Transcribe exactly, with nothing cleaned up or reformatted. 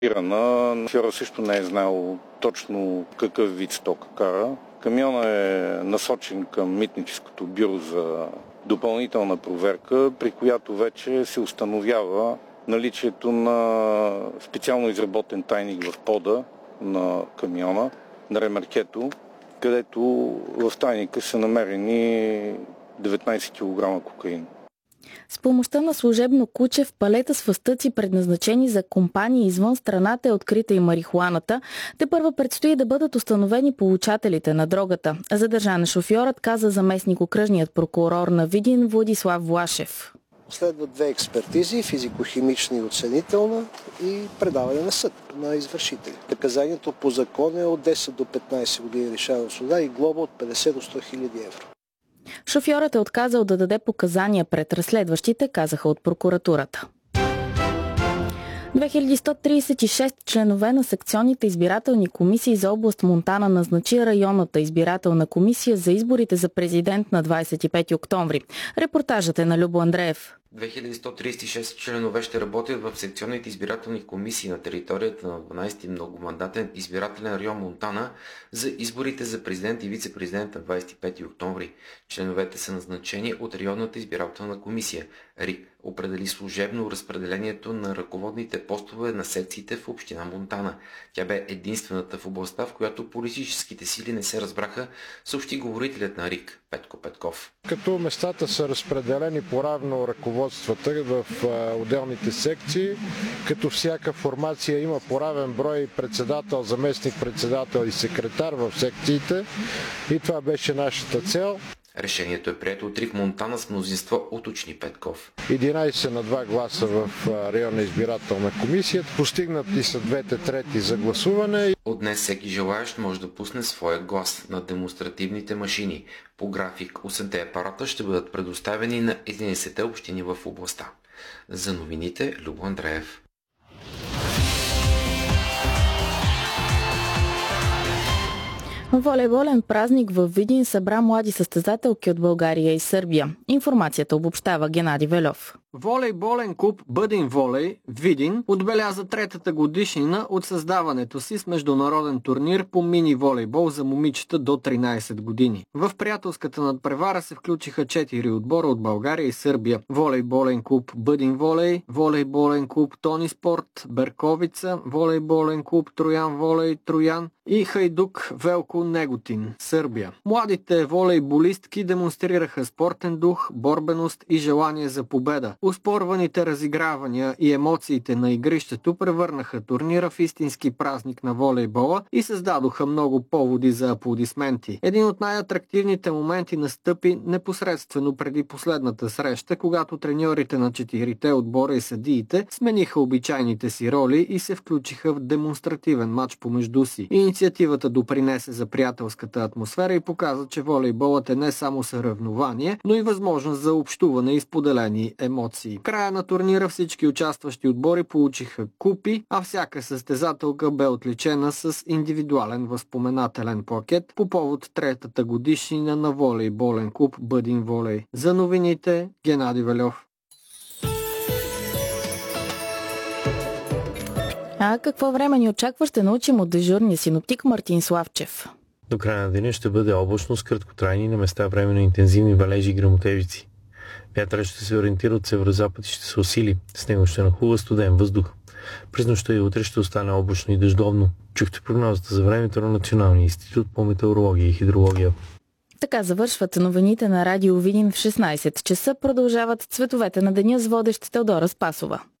Шофьора също не е знаел точно какъв вид стока кара. Камионът е насочен към митническото бюро за допълнителна проверка, при която вече се установява наличието на специално изработен тайник в пода на камиона, на ремаркето, където в тайника са намерени деветнайсет килограма кокаин. С помощта на служебно куче в палета с фастъци, предназначени за компании извън страната, е открита и марихуаната. Тепърва предстои да бъдат установени получателите на дрогата. Задържан е шофьорът, каза заместник-окръжният прокурор на Видин Владислав Влашев. Следват две експертизи, физико-химична и оценителна, и предаване на съд на извършители. Наказанието по закон е от десет до петнайсет години лишаване от свобода и глоба от петдесет до сто хиляди евро. Шофьорът е отказал да даде показания пред разследващите, казаха от прокуратурата. две хиляди сто трийсет и шест членове на секционните избирателни комисии за област Монтана назначи районната избирателна комисия за изборите за президент на двайсет и пети октомври. Репортажът е на Любо Андреев. две хиляди сто трийсет и шест членове ще работят в секционните избирателни комисии на територията на дванайсети многомандатен избирателен район Монтана за изборите за президент и вице-президент на двайсет и пети октомври. Членовете са назначени от районната избирателна комисия. РИК определи служебно разпределението на ръководните постове на секциите в община Монтана. Тя бе единствената в областта, в която политическите сили не се разбраха, съобщи говорителят на РИК Петко Петков. Като местата са разпределени по-равно ръководствата в отделните секции, като всяка формация има по-равен брой председател, заместник-председател и секретар в секциите, и това беше нашата цел. Решението е прието от РИК Монтана с мнозинство, уточни Петков. единайсет на два гласа в районна избирателна комисия. Постигнати са двете трети за гласуване. От днес всеки желаещ може да пусне своя глас на демонстративните машини. По график осемте апарата ще бъдат предоставени на единайсетте общини в областта. За новините Любо Андреев. Волейболен празник във Видин събра млади състезателки от България и Сърбия. Информацията обобщава Геннади Велев. Волейболен клуб Бъдин Волей Видин отбеляза третата годишнина от създаването си с международен турнир по мини волейбол за момичета до тринайсет години. В приятелската надпревара се включиха четири отбора от България и Сърбия. Волейболен клуб Бъдин Волей, волейболен клуб Тони Спорт Берковица, волейболен клуб Троян Волей Троян и Хайдук Велко Неготин, Сърбия. Младите волейболистки демонстрираха спортен дух, борбеност и желание за победа. Успорваните разигравания и емоциите на игрището превърнаха турнира в истински празник на волейбола и създадоха много поводи за аплодисменти. Един от най-атрактивните моменти настъпи непосредствено преди последната среща, когато треньорите на четирите отбора и съдиите смениха обичайните си роли и се включиха в демонстративен матч помежду си. Инициативата допринесе за приятелската атмосфера и показа, че волейболът е не само съревнование, но и възможност за общуване и споделени емоции. В края на турнира всички участващи отбори получиха купи, а всяка състезателка бе отличена с индивидуален възпоменателен плакет по повод третата годишнина на волейболен клуб Бъдин Волей. За новините Геннади Велев. А какво време ни очаква, ще научим от дежурния синоптик Мартин Славчев. До края на деня ще бъде облачно с краткотрайни, на места временно интензивни валежи и гръмотевици. Вятърът ще се ориентира от северозапад и ще се усили. С него ще нахлува студен въздух. През нощта и утре ще остане облачно и дъждовно. Чухте прогнозата за времето на Националния институт по метеорология и хидрология. Така завършват новините на Радио Видин в шестнайсет часа. Продължават цветовете на деня с водещ Теодора Спасова.